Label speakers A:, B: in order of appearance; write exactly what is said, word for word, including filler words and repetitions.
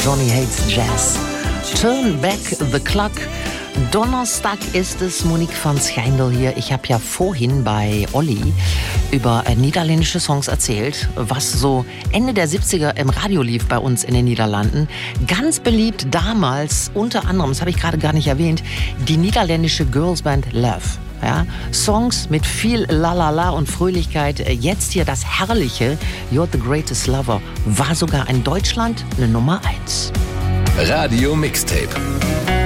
A: Johnny Hates Jazz. Turn Back the Clock. Donnerstag ist es, Monique van Schijndel hier. Ich habe ja vorhin bei Olli über äh, niederländische Songs erzählt, was so Ende der siebziger im Radio lief bei uns in den Niederlanden. Ganz beliebt damals, unter anderem, das habe ich gerade gar nicht erwähnt, die niederländische Girlsband Love. Ja, Songs mit viel Lalala und Fröhlichkeit. Jetzt hier das herrliche You're the Greatest Lover war sogar in Deutschland eine Nummer eins.
B: Radio Mixtape.